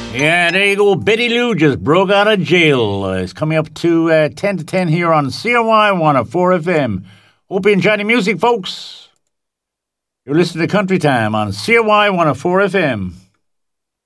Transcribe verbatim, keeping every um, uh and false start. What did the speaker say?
Yeah, there you go. Betty Lou just broke out of jail. Uh, it's coming up to uh, ten to ten here on C R Y one oh four F M. Hope you enjoy the music, folks. You're listening to Country Time on C R Y one oh four F M.